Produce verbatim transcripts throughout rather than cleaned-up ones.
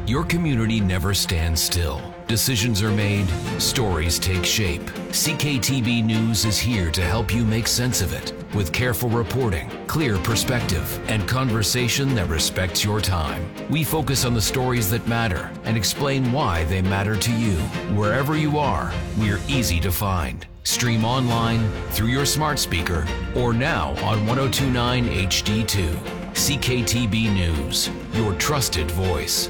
Your community never stands still. Decisions are made, stories take shape. C K T B News is here to help you make sense of it with careful reporting, clear perspective, and conversation that respects your time. We focus on the stories that matter and explain why they matter to you. Wherever you are, we're easy to find. Stream online, through your smart speaker, or now on ten twenty-nine H D two. C K T B News, your trusted voice.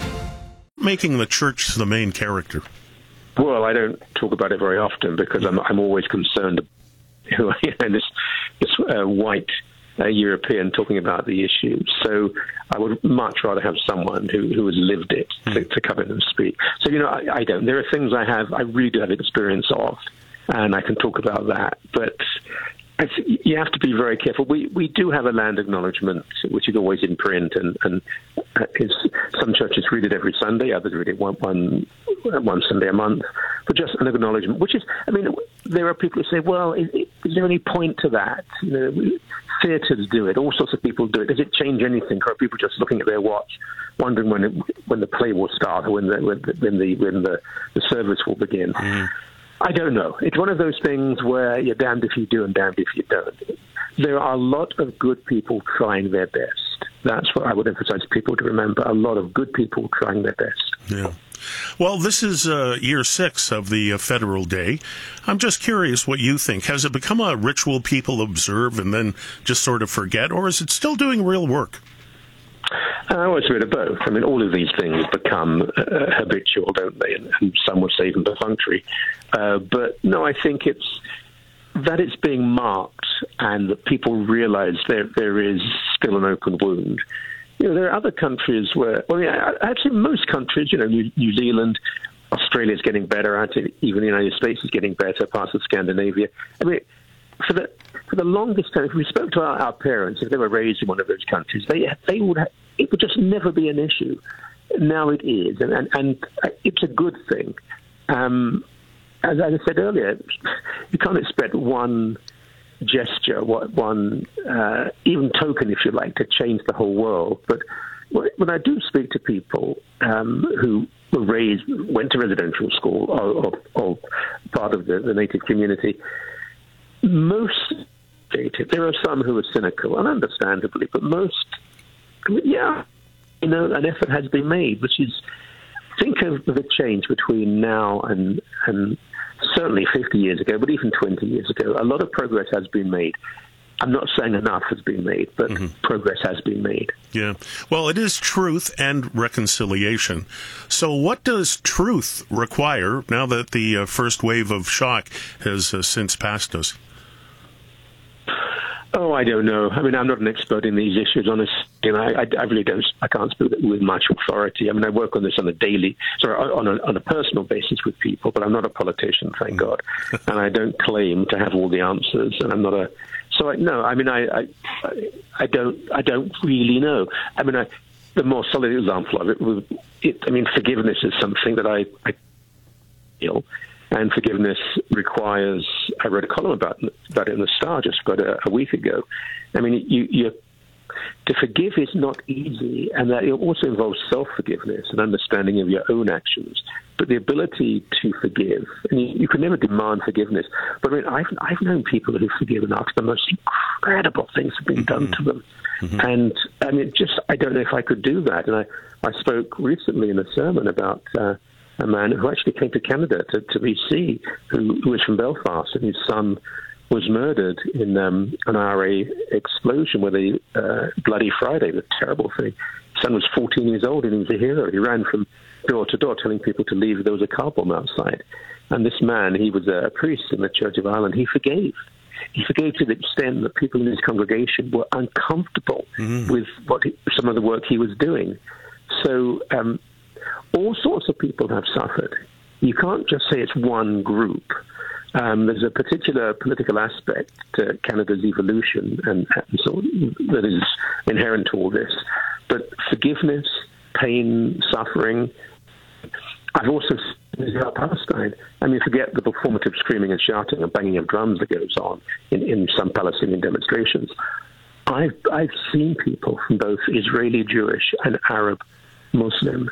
Making the church the main character? Well, I don't talk about it very often because I'm, I'm always concerned, you know, this, this uh, white uh, European talking about the issue. So I would much rather have someone who, who has lived it to, mm. to come in and speak. So, you know, I, I don't. There are things I have, I really do have experience of, and I can talk about that. But I th- you have to be very careful. We we do have a land acknowledgement, which is always in print, and, and is, some churches read it every Sunday, others read it one, one, one Sunday a month, but just an acknowledgement, which is, I mean, there are people who say, well, is, is there any point to that? You know, theatres do it, all sorts of people do it. Does it change anything, or are people just looking at their watch, wondering when it, when the play will start, or when the, when the, when the, when the, the service will begin? Mm. I don't know. It's one of those things where you're damned if you do and damned if you don't. There are a lot of good people trying their best. That's what I would emphasize people to remember. A lot of good people trying their best. Yeah. Well, this is uh, year six of the uh, Federal Day. I'm just curious what you think. Has it become a ritual people observe and then just sort of forget, or is it still doing real work? Uh, well, it's a bit of both. I mean, all of these things become uh, habitual, don't they? And, and some would say even perfunctory. Uh, but no, I think it's that it's being marked and that people realize there there is still an open wound. You know, there are other countries where, well, yeah, actually most countries, you know, New, New Zealand, Australia is getting better. I'd say even the United States is getting better, parts of Scandinavia. I mean, for the for the longest time, if we spoke to our, our parents, if they were raised in one of those countries, they they would have, it would just never be an issue. Now it is, and and, and it's a good thing. Um, as I said earlier, you can't expect one gesture, one uh, even token, if you like, to change the whole world. But when I do speak to people um, who were raised, went to residential school, or, or, or part of the, the native community, most, there are some who are cynical, and understandably, but most, yeah, you know, an effort has been made, which is, think of the change between now and, and certainly fifty years ago, but even twenty years ago. A lot of progress has been made. I'm not saying enough has been made, but mm-hmm. progress has been made. Yeah. Well, it is truth and reconciliation. So what does truth require now that the uh, first wave of shock has uh, since passed us? Oh, I don't know. I mean, I'm not an expert in these issues, honestly. You know, I, I really don't. I can't speak with much authority. I mean, I work on this on a daily, sorry, on a, on a personal basis with people, but I'm not a politician, thank God, and I don't claim to have all the answers. And I'm not a. So I, no, I mean, I, I, I don't, I don't really know. I mean, I, the more solid example of it, was, it, I mean, forgiveness is something that I, I feel. And forgiveness requires, I wrote a column about, about it in the Star just about a, a week ago. I mean, you, you, to forgive is not easy, and that it also involves self-forgiveness and understanding of your own actions. But the ability to forgive, and you, you can never demand forgiveness, but I mean, I've, I've known people who've forgiven after the most incredible things have been done to them. Mm-hmm. And I mean, just, I don't know if I could do that. And I, I spoke recently in a sermon about uh, a man who actually came to Canada, to, to B C, who, who was from Belfast, and his son was murdered in um, an I R A explosion with a uh, Bloody Friday, the terrible thing. His son was fourteen years old, and he was a hero. He ran from door to door telling people to leave. There was a car bomb outside. And this man, he was a priest in the Church of Ireland, he forgave. He forgave to the extent that people in his congregation were uncomfortable mm-hmm. with what he, some of the work he was doing. So um, all sorts of people have suffered. You can't just say it's one group. Um, there's a particular political aspect to Canada's evolution and, and so that is inherent to all this. But forgiveness, pain, suffering. I've also seen Palestine. I mean, forget the performative screaming and shouting and banging of drums that goes on in, in some Palestinian demonstrations. I've I've seen people from both Israeli Jewish and Arab Muslim